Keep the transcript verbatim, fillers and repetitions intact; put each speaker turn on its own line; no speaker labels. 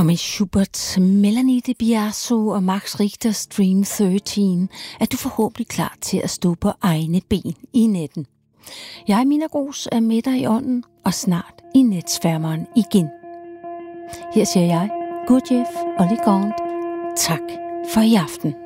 Og med Schubert, Melanie de Biaso og Max Richters Dream tretten er du forhåbentlig klar til at stå på egne ben i natten. Jeg, Mina Gros, er med dig i ånden og snart i netsfærmeren igen. Her siger jeg, Gurdjieff og Legrand, tak for i aften.